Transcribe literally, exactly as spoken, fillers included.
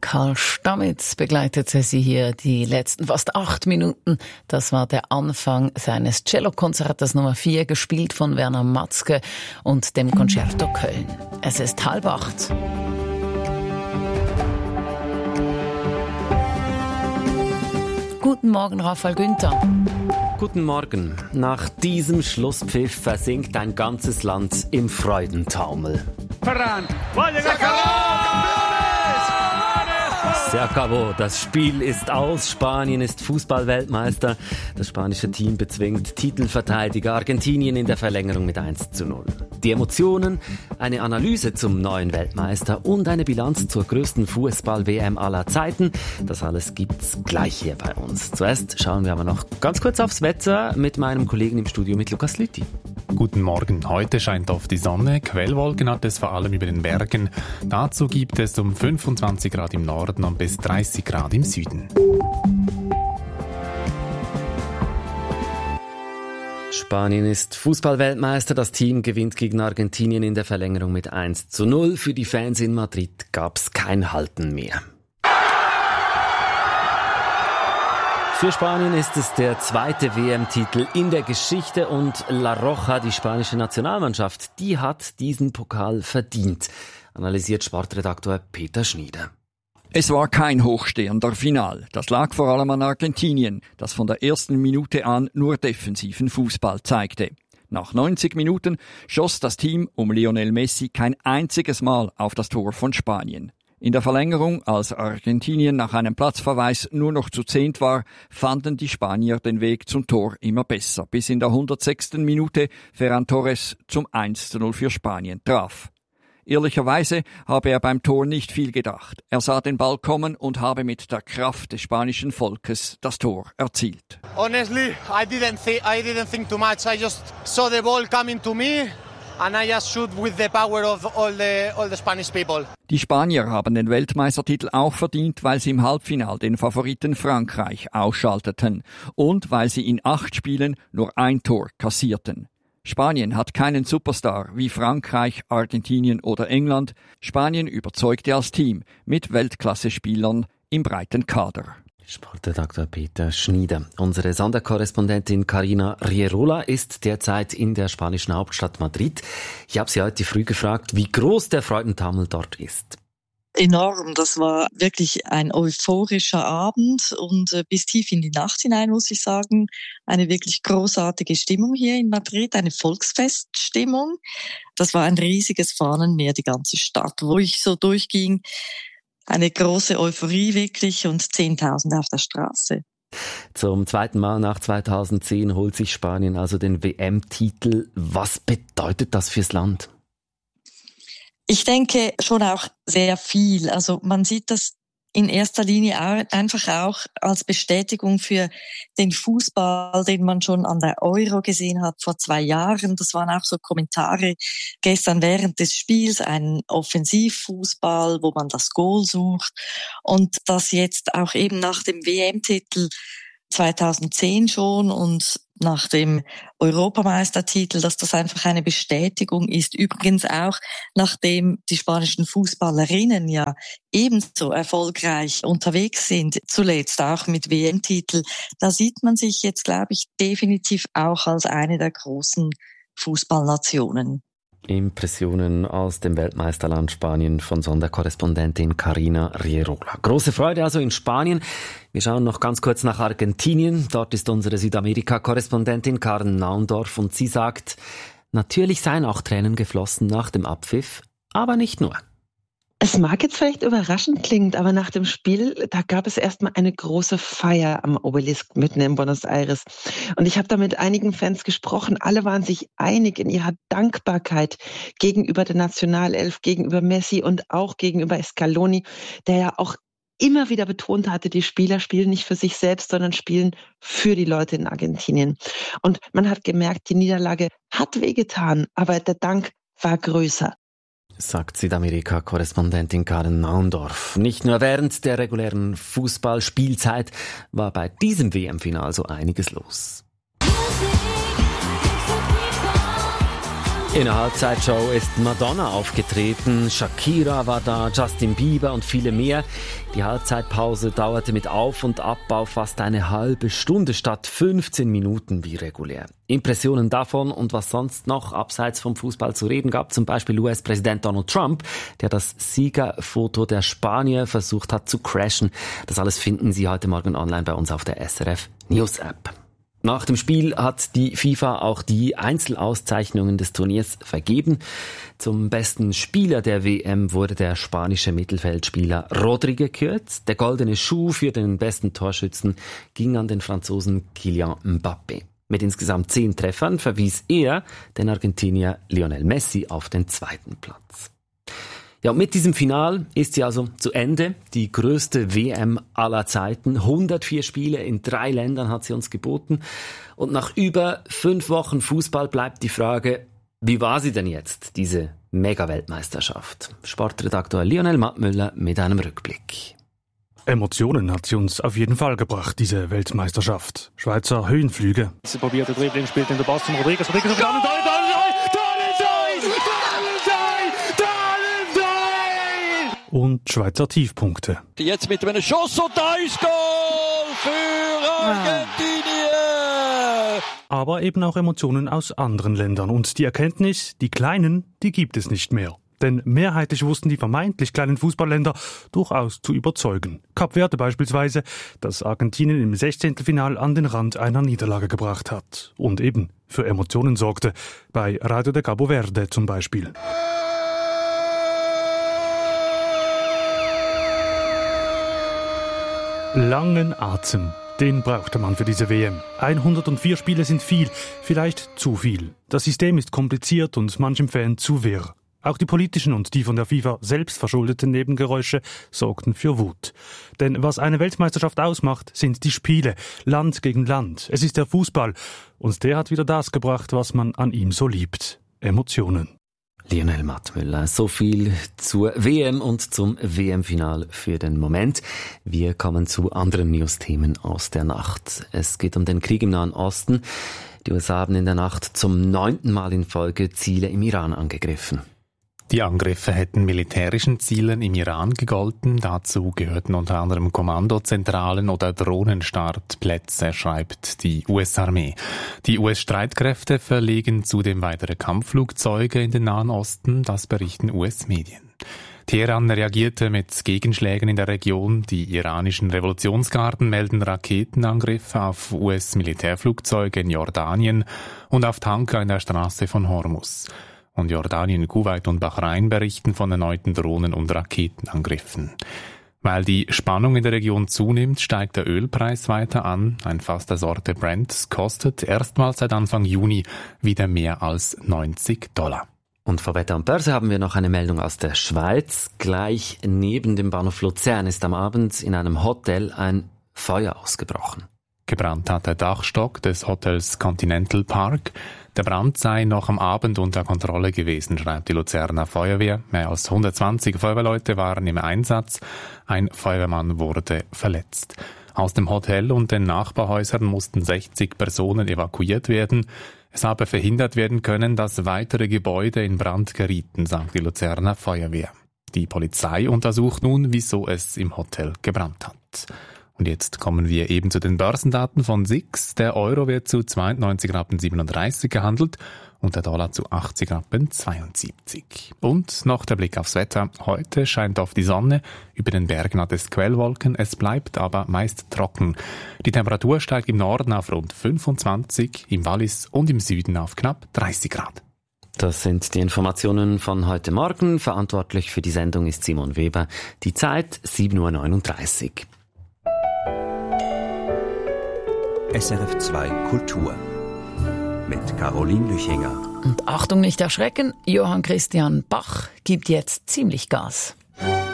Karl Stammitz begleitete sie hier die letzten fast acht Minuten. Das war der Anfang seines Cellokonzertes Nummer vier, gespielt von Werner Matzke und dem Concerto Köln. Es ist halb acht. Guten Morgen, Raphael Günther. Guten Morgen. Nach diesem Schlusspfiff versinkt ein ganzes Land im Freudentaumel. Ferran, se acabó, Se acabó. Das Spiel ist aus. Spanien ist Fußball-Weltmeister. Das spanische Team bezwingt Titelverteidiger Argentinien in der Verlängerung mit eins zu null. Die Emotionen, eine Analyse zum neuen Weltmeister und eine Bilanz zur größten Fußball-W M aller Zeiten. Das alles gibt's gleich hier bei uns. Zuerst schauen wir aber noch ganz kurz aufs Wetter mit meinem Kollegen im Studio, mit Lukas Lüthi. Guten Morgen. Heute scheint oft die Sonne. Quellwolken hat es vor allem über den Bergen. Dazu gibt es um fünfundzwanzig Grad im Norden und bis dreißig Grad im Süden. Spanien ist Fußball-Weltmeister. Das Team gewinnt gegen Argentinien in der Verlängerung mit eins zu null. Für die Fans in Madrid gab's kein Halten mehr. Für Spanien ist es der zweite W M-Titel in der Geschichte und La Roja, die spanische Nationalmannschaft, die hat diesen Pokal verdient, analysiert Sportredaktor Peter Schnieder. Es war kein hochstehender Final. Das lag vor allem an Argentinien, das von der ersten Minute an nur defensiven Fußball zeigte. Nach neunzig Minuten schoss das Team um Lionel Messi kein einziges Mal auf das Tor von Spanien. In der Verlängerung, als Argentinien nach einem Platzverweis nur noch zu zehnt war, fanden die Spanier den Weg zum Tor immer besser, bis in der hundertsechsten Minute Ferran Torres zum eins zu null für Spanien traf. Ehrlicherweise habe er beim Tor nicht viel gedacht. Er sah den Ball kommen und habe mit der Kraft des spanischen Volkes das Tor erzielt. Honestly, I didn't think, I didn't think too much. I just saw the ball coming to me. And I just shoot with the power of all the, all the Spanish people. Die Spanier haben den Weltmeistertitel auch verdient, weil sie im Halbfinale den Favoriten Frankreich ausschalteten und weil sie in acht Spielen nur ein Tor kassierten. Spanien hat keinen Superstar wie Frankreich, Argentinien oder England. Spanien überzeugte als Team mit Weltklasse-Spielern im breiten Kader. Sportredakteur Peter Schnieder. Unsere Sonderkorrespondentin Carina Rierola ist derzeit in der spanischen Hauptstadt Madrid. Ich habe sie heute früh gefragt, wie groß der Freudentaumel dort ist. Enorm. Das war wirklich ein euphorischer Abend und äh, bis tief in die Nacht hinein, muss ich sagen. Eine wirklich großartige Stimmung hier in Madrid, eine Volksfeststimmung. Das war ein riesiges Fahnenmeer, die ganze Stadt, wo ich so durchging. Eine große Euphorie wirklich und Zehntausende auf der Straße. Zum zweiten Mal nach zweitausendzehn holt sich Spanien also den W M-Titel. Was bedeutet das fürs Land? Ich denke schon auch sehr viel. Also man sieht das in erster Linie auch, einfach auch als Bestätigung für den Fußball, den man schon an der Euro gesehen hat vor zwei Jahren. Das waren auch so Kommentare gestern während des Spiels, ein Offensivfußball, wo man das Goal sucht. Und das jetzt auch eben nach dem W M-Titel zweitausendzehn schon und nach dem Europameistertitel, dass das einfach eine Bestätigung ist. Übrigens auch, nachdem die spanischen Fußballerinnen ja ebenso erfolgreich unterwegs sind, zuletzt auch mit W M-Titel, da sieht man sich jetzt, glaube ich, definitiv auch als eine der großen Fußballnationen. Impressionen aus dem Weltmeisterland Spanien von Sonderkorrespondentin Carina Rierola. Große Freude also in Spanien. Wir schauen noch ganz kurz nach Argentinien. Dort ist unsere Südamerika-Korrespondentin Karen Naundorf und sie sagt, natürlich seien auch Tränen geflossen nach dem Abpfiff, aber nicht nur. Es mag jetzt vielleicht überraschend klingen, aber nach dem Spiel, da gab es erstmal eine große Feier am Obelisk mitten in Buenos Aires. Und ich habe da mit einigen Fans gesprochen. Alle waren sich einig in ihrer Dankbarkeit gegenüber der Nationalelf, gegenüber Messi und auch gegenüber Scaloni, der ja auch immer wieder betont hatte, die Spieler spielen nicht für sich selbst, sondern spielen für die Leute in Argentinien. Und man hat gemerkt, die Niederlage hat wehgetan, aber der Dank war größer. Sagt Südamerika-Korrespondentin Karen Naundorf. Nicht nur während der regulären Fußballspielzeit war bei diesem W M-Final so einiges los. In der Halbzeitshow ist Madonna aufgetreten, Shakira war da, Justin Bieber und viele mehr. Die Halbzeitpause dauerte mit Auf- und Abbau fast eine halbe Stunde statt fünfzehn Minuten wie regulär. Impressionen davon und was sonst noch abseits vom Fußball zu reden gab, zum Beispiel U S-Präsident Donald Trump, der das Siegerfoto der Spanier versucht hat zu crashen. Das alles finden Sie heute Morgen online bei uns auf der S R F News App. Nach dem Spiel hat die FIFA auch die Einzelauszeichnungen des Turniers vergeben. Zum besten Spieler der W M wurde der spanische Mittelfeldspieler Rodri gekürt. Der goldene Schuh für den besten Torschützen ging an den Franzosen Kylian Mbappé. Mit insgesamt zehn Treffern verwies er den Argentinier Lionel Messi auf den zweiten Platz. Ja, und mit diesem Final ist sie also zu Ende. Die größte W M aller Zeiten. hundertvier Spiele in drei Ländern hat sie uns geboten. Und nach über fünf Wochen Fußball bleibt die Frage, wie war sie denn jetzt, diese Mega-Weltmeisterschaft? Sportredaktor Lionel Mattmüller mit einem Rückblick. Emotionen hat sie uns auf jeden Fall gebracht, diese Weltmeisterschaft. Schweizer Höhenflüge. Sie probiert der Dribbling, spielt in der Pass zum Rodriguez. Rodriguez auf der anderen Seite. Und Schweizer Tiefpunkte. Jetzt mit einem Schuss und da ist Goal für Argentinien! Aber eben auch Emotionen aus anderen Ländern. Und die Erkenntnis, die Kleinen, die gibt es nicht mehr. Denn mehrheitlich wussten die vermeintlich kleinen Fußballländer durchaus zu überzeugen. Kap Verde beispielsweise, das Argentinien im Sechzehntelfinal an den Rand einer Niederlage gebracht hat. Und eben für Emotionen sorgte. Bei Radio de Cabo Verde zum Beispiel. Langen Atem, den brauchte man für diese W M. hundertvier Spiele sind viel, vielleicht zu viel. Das System ist kompliziert und manchem Fan zu wirr. Auch die politischen und die von der FIFA selbst verschuldeten Nebengeräusche sorgten für Wut. Denn was eine Weltmeisterschaft ausmacht, sind die Spiele, Land gegen Land. Es ist der Fußball und der hat wieder das gebracht, was man an ihm so liebt. Emotionen. Lionel Mattmüller, so viel zur W M und zum W M-Final für den Moment. Wir kommen zu anderen News-Themen aus der Nacht. Es geht um den Krieg im Nahen Osten. Die U S A haben in der Nacht zum neunten Mal in Folge Ziele im Iran angegriffen. Die Angriffe hätten militärischen Zielen im Iran gegolten. Dazu gehörten unter anderem Kommandozentralen oder Drohnenstartplätze, schreibt die U S-Armee. Die U S-Streitkräfte verlegen zudem weitere Kampfflugzeuge in den Nahen Osten, das berichten U S-Medien. Teheran reagierte mit Gegenschlägen in der Region. Die iranischen Revolutionsgarden melden Raketenangriffe auf U S-Militärflugzeuge in Jordanien und auf Tanker in der Straße von Hormuz. Und Jordanien, Kuwait und Bahrain berichten von erneuten Drohnen- und Raketenangriffen. Weil die Spannung in der Region zunimmt, steigt der Ölpreis weiter an. Ein Fass der Sorte Brent kostet erstmals seit Anfang Juni wieder mehr als neunzig Dollar. Und vor Wetter und Börse haben wir noch eine Meldung aus der Schweiz. Gleich neben dem Bahnhof Luzern ist am Abend in einem Hotel ein Feuer ausgebrochen. Gebrannt hat der Dachstock des Hotels Continental Park. Der Brand sei noch am Abend unter Kontrolle gewesen, schreibt die Luzerner Feuerwehr. Mehr als hundertzwanzig Feuerwehrleute waren im Einsatz. Ein Feuerwehrmann wurde verletzt. Aus dem Hotel und den Nachbarhäusern mussten sechzig Personen evakuiert werden. Es habe verhindert werden können, dass weitere Gebäude in Brand gerieten, sagt die Luzerner Feuerwehr. Die Polizei untersucht nun, wieso es im Hotel gebrannt hat. Und jetzt kommen wir eben zu den Börsendaten von S I X. Der Euro wird zu zweiundneunzig Rappen siebenunddreißig gehandelt und der Dollar zu achtzig Rappen zweiundsiebzig. Und noch der Blick aufs Wetter. Heute scheint auf die Sonne, über den Bergen hat es Quellwolken, es bleibt aber meist trocken. Die Temperatur steigt im Norden auf rund fünfundzwanzig, im Wallis und im Süden auf knapp dreißig Grad. Das sind die Informationen von heute Morgen. Verantwortlich für die Sendung ist Simon Weber. Die Zeit sieben Uhr neununddreißig. S R F zwei Kultur mit Caroline Lüchinger. Und Achtung, nicht erschrecken, Johann Christian Bach gibt jetzt ziemlich Gas.